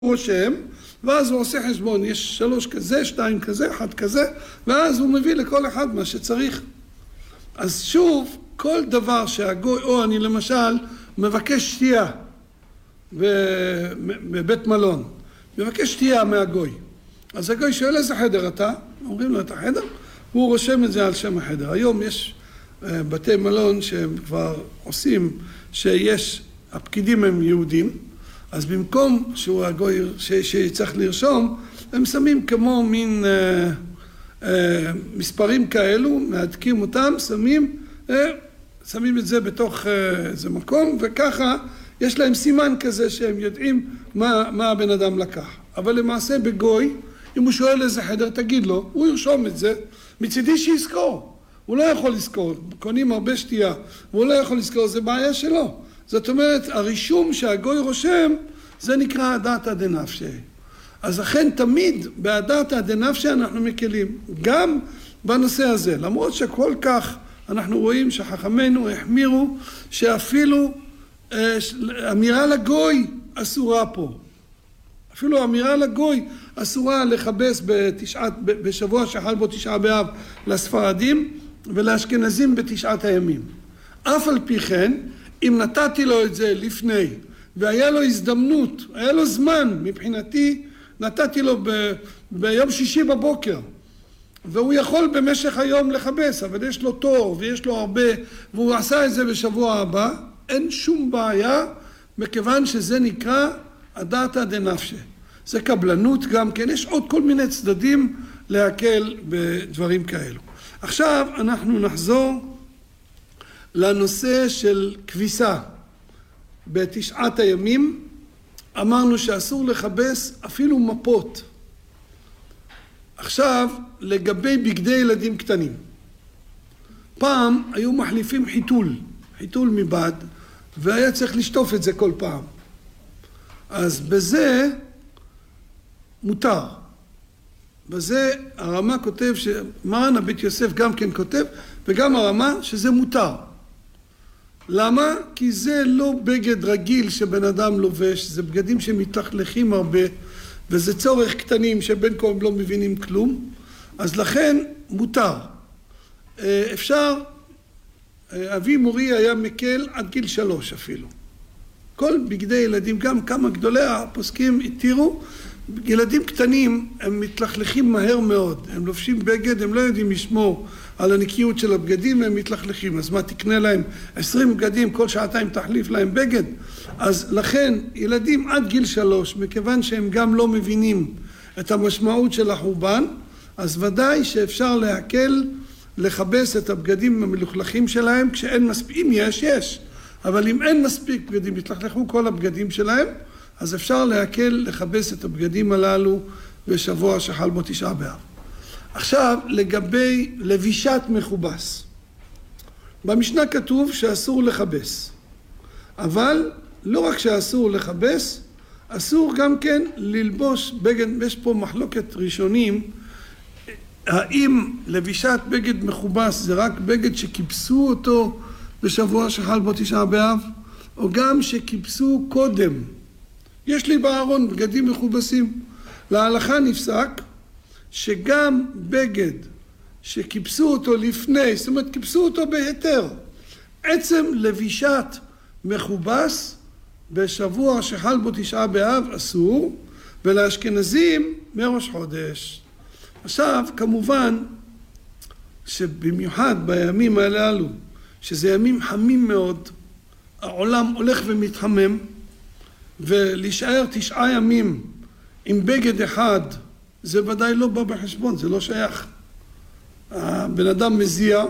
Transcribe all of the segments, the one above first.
רושם, ואז הוא עושה חשבון, יש 3 כזה, 2 כזה, 1 כזה, ואז הוא מביא לכל אחד מה שצריך. אז שוב, כל דבר שהגוי, או אני למשל מבקש שתייה בבית מלון, מבקש שתייה מהגוי. אז הגוי שואל איזה חדר אתה? אומרים לו את החדר, והוא רושם את זה על שם החדר. היום יש בתי מלון שהם כבר עושים, שיש, הפקידים הם יהודים, אז במקום שהוא הגוי שצריך לרשום, הם שמים כמו מין מספרים כאלו, מהדקים אותם, שמים את זה בתוך איזה מקום, וככה יש להם סימן כזה שהם יודעים מה הבן אדם לקח. אבל למעשה בגוי, אם הוא שואל איזה חדר, תגיד לו, הוא ירשום את זה, מצידי שיזכור. הוא לא יכול לזכור, קונים הרבה שתייה, והוא לא יכול לזכור, זה בעיה שלו. זאת אומרת, הרישום שהגוי רושם, זה נקרא הדעתא דנפשי. אז אכן תמיד בהדעתא דנפשי אנחנו מקלים, גם בנושא הזה. למרות שכל כך אנחנו רואים שחכמינו החמירו, שאפילו אמירה לגוי אסורה פה. אפילו אמירה לגוי אסורה לכבס בשבוע שחל בו 9 באב לספרדים ולאשכנזים ב9 הימים. אף על פי כן, אם נתתי לו את זה לפני, והיה לו הזדמנות, היה לו זמן, מבחינתי, נתתי לו ביום שישי בבוקר, והוא יכול במשך היום לחבס, אבל יש לו תור ויש לו הרבה, והוא עשה את זה בשבוע הבא, אין שום בעיה, מכיוון שזה נקרא הדעתא דנפשי. זה קבלנות גם כן, יש עוד כל מיני צדדים להקל בדברים כאלו. עכשיו אנחנו נחזור לנושא של כביסה. ב9 הימים אמרנו שאסור לכבס אפילו מפות. עכשיו לגבי בגדי ילדים קטנים. פעם היו מחליפים חיתול מבד, והיה צריך לשטוף את זה כל פעם. אז בזה מותר. בזה הרמה כותב, מרן הבית יוסף גם כן כותב, וגם הרמה שזה מותר. למה? כי זה לא בגד רגיל שבן אדם לובש, זה בגדים שמתלכלכים הרבה, וזה צורך קטנים שבין כה הם לא מבינים כלום, אז לכן מותר. אפשר, אבי מורי היה מקל עד גיל 3 אפילו. כל בגדי ילדים, גם כמה גדולי הפוסקים התירו, ילדים קטנים הם מתלכלכים מהר מאוד, הם לובשים בגד, הם לא יודעים לשמור על הנקיות של הבגדים, הם מתלכלכים. אז מה, תקנה להם 20 בגדים, כל שעתיים תחליף להם בגד? אז לכן ילדים עד גיל 3, מכיוון שהם גם לא מבינים את המשמעות של החורבן, אז ודאי שאפשר להקל לכבס את הבגדים המלוכלכים שלהם, כשאין מספיק, אם יש, אבל אם אין מספיק בגדים, יתלכלכו כל הבגדים שלהם, אז אפשר להקל לכבס את הבגדים הללו בשבוע שחל בו 9 באב. עכשיו לגבי לבישת מכובס. במשנה כתוב שאסור לכבס. אבל לא רק שאסור לכבס, אסור גם כן ללבוש בגד. יש פה מחלוקת ראשונים, האם לבישת בגד מכובס זה רק בגד שכיבסו אותו בשבוע שחל בו 9 באב, או גם שכיבסו קודם. יש לי בארון בגדים מכובסים. להלכה נפסק שגם בגד שכיבסו אותו לפני, זאת אומרת כיבסו אותו בהיתר, עצם לבישת מכובס בשבוע שחל בו 9 באב אסור, ולאשכנזים מראש חודש. עכשיו כמובן שבמיוחד בימים הללו, שזה ימים חמים מאוד, העולם הולך ומתחמם, ולהישאר 9 ימים עם בגד אחד, זה ודאי לא בא בחשבון, זה לא שייך. הבן אדם מזיע,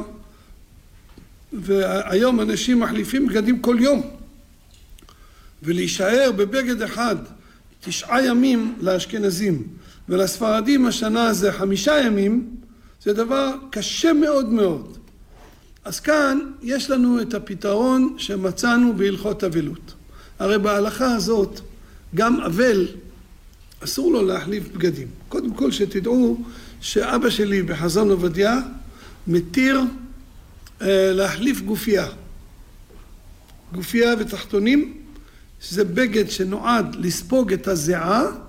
והיום אנשים מחליפים בגדים כל יום. ולהישאר בבגד אחד 9 ימים לאשכנזים, ולספרדים השנה זה 5 ימים, זה דבר קשה מאוד מאוד. אז כאן יש לנו את הפתרון שמצאנו בהלכות אבלות. הרי בהלכה הזאת, גם אבל אסור לו להחליף בגדים. קודם כל שתדעו שאבא שלי בחזון עובדיה מתיר להחליף גופייה ותחתונים שזה בגד שנועד לספוג את הזיעה,